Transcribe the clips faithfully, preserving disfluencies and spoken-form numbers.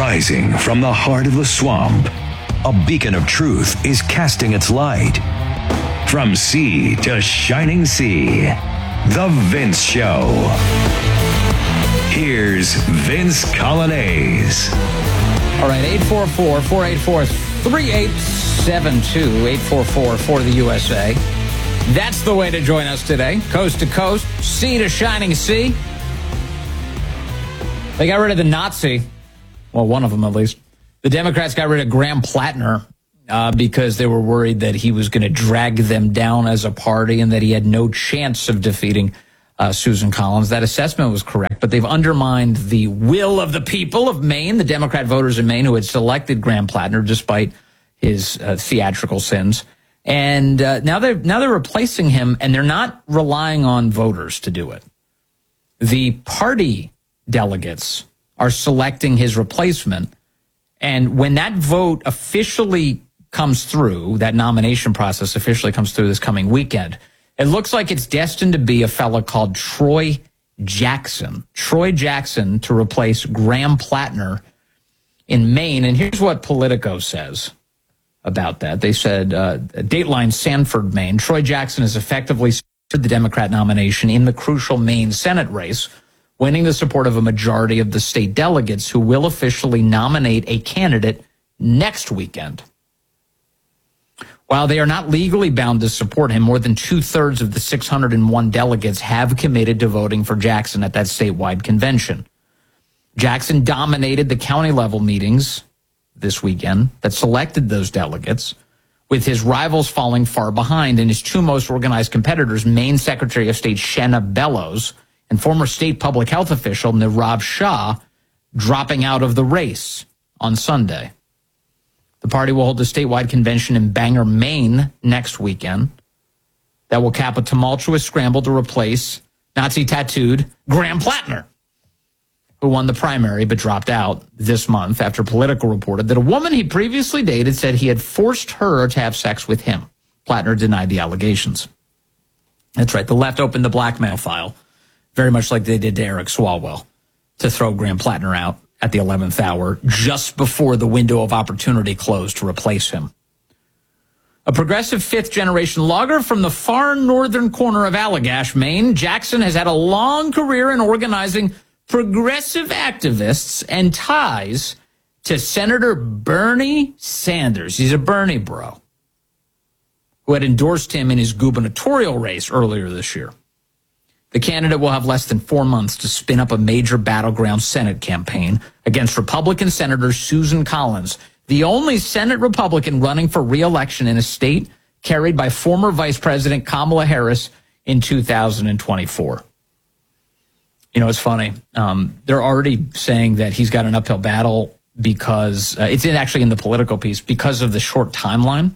Rising from the heart of the swamp, a beacon of truth is casting its light. From sea to shining sea, The Vince Show. Here's Vince Coglianese. All right, eight four four, four eight four, three eight seven two, eight four four for the U S A. That's the way to join us today. Coast to coast, sea to shining sea. They got rid of the Nazi. Well, one of them at least. The Democrats got rid of Graham Plattner uh, because they were worried that he was going to drag them down as a party and that he had no chance of defeating uh, Susan Collins. That assessment was correct, but they've undermined the will of the people of Maine, the Democrat voters in Maine who had selected Graham Plattner despite his uh, theatrical sins. And uh, now they're now they're replacing him, and they're not relying on voters to do it. The party delegates are selecting his replacement. And when that vote officially comes through, that nomination process officially comes through this coming weekend, it looks like it's destined to be a fellow called Troy Jackson. Troy Jackson to replace Graham Plattner in Maine. And here's what Politico says about that. They said, uh, Dateline Sanford, Maine, Troy Jackson has effectively secured the Democrat nomination in the crucial Maine Senate race, winning the support of a majority of the state delegates who will officially nominate a candidate next weekend. While they are not legally bound to support him, more than two-thirds of the six hundred one delegates have committed to voting for Jackson at that statewide convention. Jackson dominated the county-level meetings this weekend that selected those delegates, with his rivals falling far behind, and his two most organized competitors, Maine Secretary of State Shenna Bellows and former state public health official Nirav Shah, dropping out of the race on Sunday. The party will hold a statewide convention in Bangor, Maine next weekend that will cap a tumultuous scramble to replace Nazi-tattooed Graham Plattner, who won the primary but dropped out this month after Politico reported that a woman he previously dated said he had forced her to have sex with him. Plattner denied the allegations. That's right, the left opened the blackmail file, very much like they did to Eric Swalwell, to throw Graham Plattner out at the eleventh hour, just before the window of opportunity closed to replace him. A progressive fifth-generation logger from the far northern corner of Allagash, Maine, Jackson has had a long career in organizing progressive activists and ties to Senator Bernie Sanders. He's a Bernie bro, who had endorsed him in his gubernatorial race earlier this year. The candidate will have less than four months to spin up a major battleground Senate campaign against Republican Senator Susan Collins, the only Senate Republican running for re-election in a state carried by former Vice President Kamala Harris in two thousand twenty-four. You know, it's funny. Um, they're already saying that he's got an uphill battle because uh, it's in, actually in the Politico piece because of the short timeline.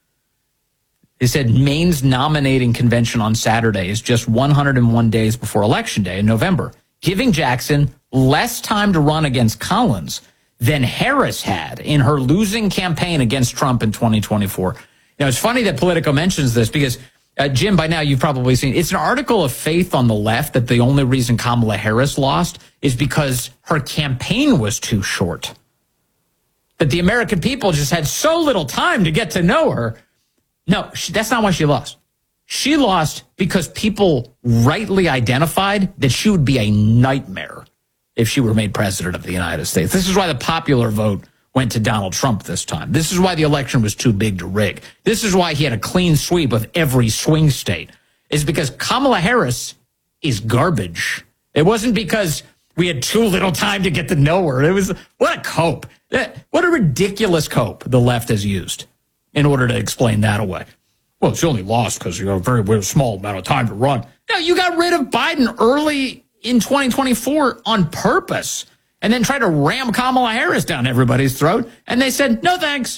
They said Maine's nominating convention on Saturday is just one hundred one days before Election Day in November, giving Jackson less time to run against Collins than Harris had in her losing campaign against Trump in twenty twenty-four. Now, it's funny that Politico mentions this because, uh, Jim, by now you've probably seen, it's an article of faith on the left that the only reason Kamala Harris lost is because her campaign was too short. That the American people just had so little time to get to know her. No, she, that's not why she lost. She lost because people rightly identified that she would be a nightmare if she were made president of the United States. This is why the popular vote went to Donald Trump this time. This is why the election was too big to rig. This is why he had a clean sweep of every swing state. It's because Kamala Harris is garbage. It wasn't because we had too little time to get to know her. It was, what a cope. What a ridiculous cope the left has used in order to explain that away. Well, she only lost because you have a very, very small amount of time to run. No, you got rid of Biden early in twenty twenty-four on purpose and then tried to ram Kamala Harris down everybody's throat, and they said, no thanks.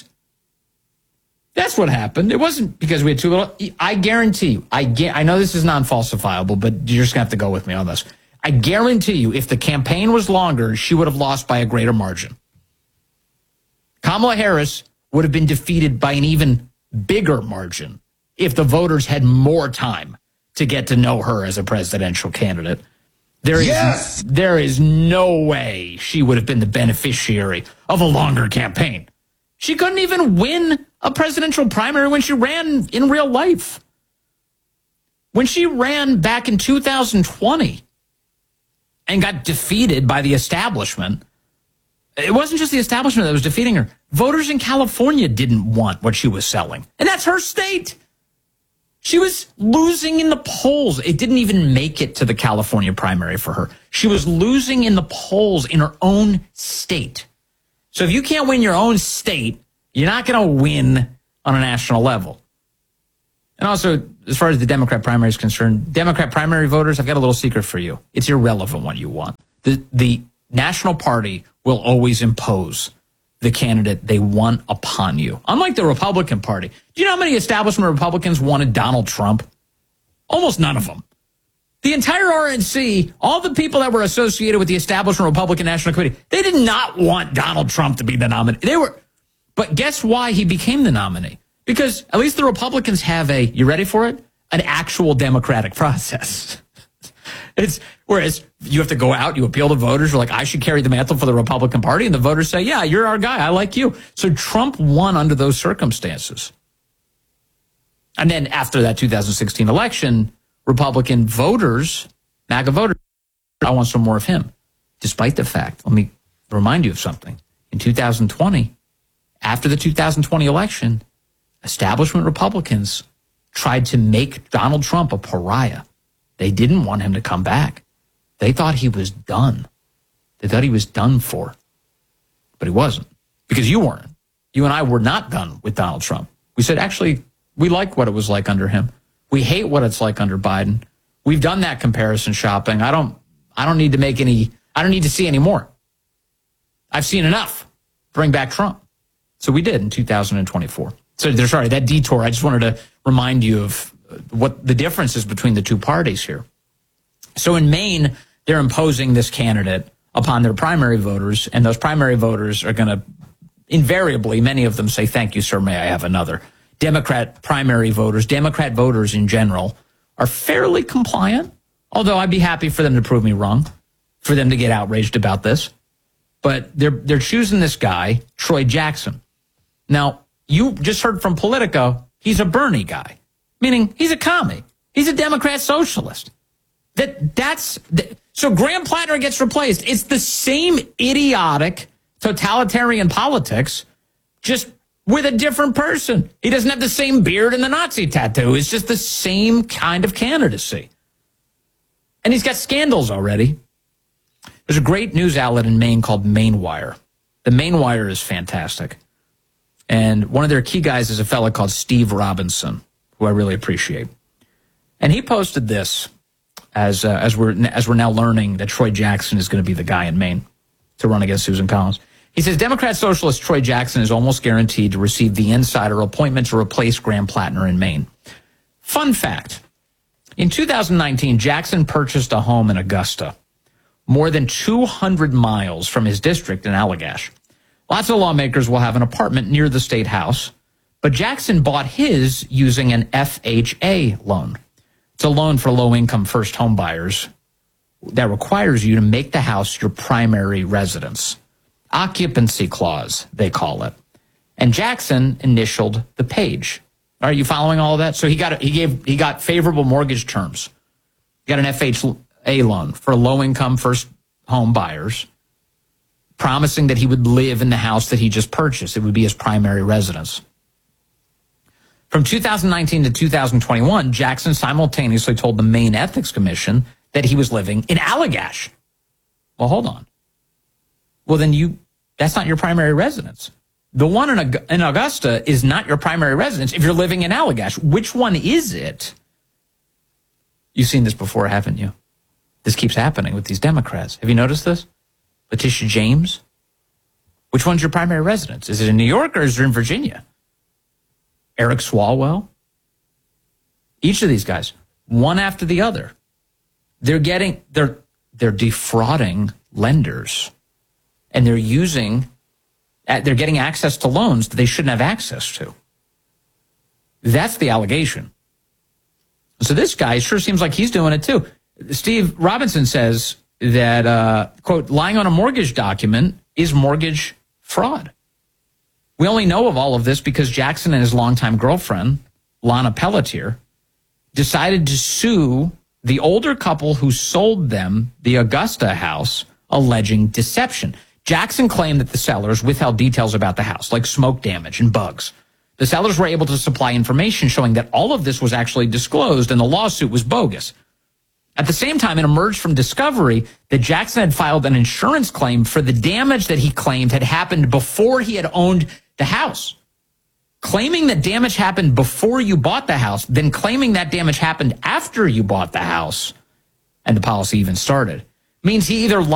That's what happened. It wasn't because we had too little. I guarantee you, I, gu- I know this is non-falsifiable, but you're just going to have to go with me on this. I guarantee you, if the campaign was longer, she would have lost by a greater margin. Kamala Harris would have been defeated by an even bigger margin if the voters had more time to get to know her as a presidential candidate There is, yes! there is no way she would have been the beneficiary of a longer campaign. She couldn't even win a presidential primary when she ran in real life. When she ran back in two thousand twenty and got defeated by the establishment, it wasn't just the establishment that was defeating her. Voters in California didn't want what she was selling. And that's her state. She was losing in the polls. It didn't even make it to the California primary for her. She was losing in the polls in her own state. So if you can't win your own state, you're not going to win on a national level. And also, as far as the Democrat primary is concerned, Democrat primary voters, I've got a little secret for you. It's irrelevant what you want. The, the National Party will always impose the candidate they want upon you. Unlike the Republican Party. Do you know how many establishment Republicans wanted Donald Trump? Almost none of them. The entire R N C, all the people that were associated with the establishment Republican National Committee, they did not want Donald Trump to be the nominee. They were, but guess why he became the nominee? Because at least the Republicans have a, you ready for it? An actual democratic process. It's whereas you have to go out, you appeal to voters, you're like, I should carry the mantle for the Republican Party, and the voters say, yeah, you're our guy, I like you. So Trump won under those circumstances. And then after that two thousand sixteen election, Republican voters, MAGA voters, I want some more of him. Despite the fact, let me remind you of something. In two thousand twenty, after the two thousand twenty election, establishment Republicans tried to make Donald Trump a pariah. They didn't want him to come back. They thought he was done. They thought he was done for. But he wasn't. Because you weren't. You and I were not done with Donald Trump. We said, actually, we like what it was like under him. We hate what it's like under Biden. We've done that comparison shopping. I don't I don't need to make any, I don't need to see any more. I've seen enough. Bring back Trump. So we did in two thousand twenty-four. So sorry, that detour, I just wanted to remind you of what the difference is between the two parties here. So in Maine, they're imposing this candidate upon their primary voters, and those primary voters are going to invariably, many of them say, thank you, sir, may I have another. Democrat primary voters, Democrat voters in general, are fairly compliant, although I'd be happy for them to prove me wrong, for them to get outraged about this. But they're they're choosing this guy, Troy Jackson. Now, you just heard from Politico, he's a Bernie guy, meaning he's a commie. He's a Democrat socialist. That that's the, so Graham Plattner gets replaced. It's the same idiotic totalitarian politics, just with a different person. He doesn't have the same beard and the Nazi tattoo. It's just the same kind of candidacy. And he's got scandals already. There's a great news outlet in Maine called Mainewire. The Mainewire is fantastic. And one of their key guys is a fellow called Steve Robinson, who I really appreciate. And he posted this as uh, as we're as we're now learning that Troy Jackson is going to be the guy in Maine to run against Susan Collins. He says, Democrat socialist Troy Jackson is almost guaranteed to receive the insider appointment to replace Graham Plattner in Maine. Fun fact. In two thousand nineteen, Jackson purchased a home in Augusta, more than two hundred miles from his district in Allagash. Lots of lawmakers will have an apartment near the state house, but Jackson bought his using an F H A loan. It's a loan for low-income first home buyers that requires you to make the house your primary residence. Occupancy clause, they call it. And Jackson initialed the page. Are you following all of that? So he got he gave he got favorable mortgage terms. He got an F H A loan for low-income first home buyers, promising that he would live in the house that he just purchased. It would be his primary residence. From two thousand nineteen to two thousand twenty-one, Jackson simultaneously told the Maine Ethics Commission that he was living in Allagash. Well, hold on. Well, then you, that's not your primary residence. The one in, in Augusta is not your primary residence if you're living in Allagash. Which one is it? You've seen this before, haven't you? This keeps happening with these Democrats. Have you noticed this? Letitia James? Which one's your primary residence? Is it in New York or is it in Virginia? Eric Swalwell? Each of these guys, one after the other. They're getting, they're, they're defrauding lenders. And they're using, they're getting access to loans that they shouldn't have access to. That's the allegation. So this guy sure seems like he's doing it too. Steve Robinson says that, uh, quote, lying on a mortgage document is mortgage fraud. We only know of all of this because Jackson and his longtime girlfriend, Lana Pelletier, decided to sue the older couple who sold them the Augusta house, alleging deception. Jackson claimed that the sellers withheld details about the house, like smoke damage and bugs. The sellers were able to supply information showing that all of this was actually disclosed and the lawsuit was bogus. At the same time, it emerged from discovery that Jackson had filed an insurance claim for the damage that he claimed had happened before he had owned the house. Claiming that damage happened before you bought the house, then claiming that damage happened after you bought the house, and the policy even started, means he either